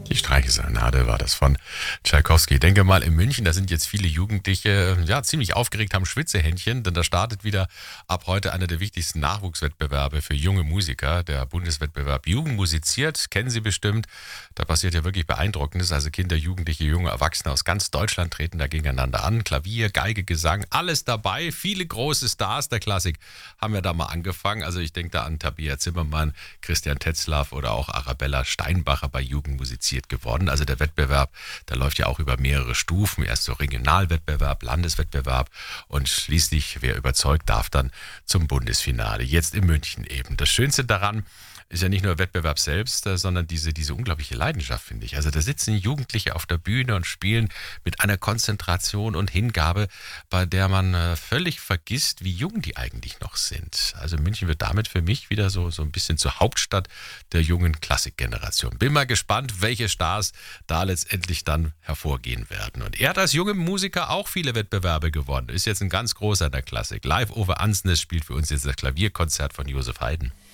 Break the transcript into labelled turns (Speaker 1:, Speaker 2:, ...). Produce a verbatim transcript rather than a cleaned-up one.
Speaker 1: Die Streichserenade war das von Tschaikowski. Ich denke mal, in München, da sind jetzt viele Jugendliche ja ziemlich aufgeregt, haben Schwitzehändchen, denn da startet wieder ab heute einer der wichtigsten Nachwuchswettbewerbe für junge Musiker, der Bundeswettbewerb Jugend musiziert, kennen Sie bestimmt. Da passiert ja wirklich Beeindruckendes, also Kinder, Jugendliche, junge Erwachsene aus ganz Deutschland treten da gegeneinander an. Klavier, Geige, Gesang, alles dabei, viele große Stars der Klassik haben ja da mal angefangen. Also ich denke da an Tabea Zimmermann, Christian Tetzlaff oder auch Arabella Steinbacher bei Jugend musiziert geworden. Also der Wettbewerb, der läuft ja auch über mehrere Stufen. Erst so Regionalwettbewerb, Landeswettbewerb und schließlich, wer überzeugt, darf dann zum Bundesfinale. Jetzt in München eben. Das Schönste daran ist ja nicht nur Wettbewerb selbst, sondern diese, diese unglaubliche Leidenschaft, finde ich. Also da sitzen Jugendliche auf der Bühne und spielen mit einer Konzentration und Hingabe, bei der man äh, völlig vergisst, wie jung die eigentlich noch sind. Also München wird damit für mich wieder so, so ein bisschen zur Hauptstadt der jungen Klassikgeneration. Bin mal gespannt, welche Stars da letztendlich dann hervorgehen werden. Und er hat als junger Musiker auch viele Wettbewerbe gewonnen. Ist jetzt ein ganz großer in der Klassik. Live over Ansnes spielt für uns jetzt das Klavierkonzert von Josef Haydn.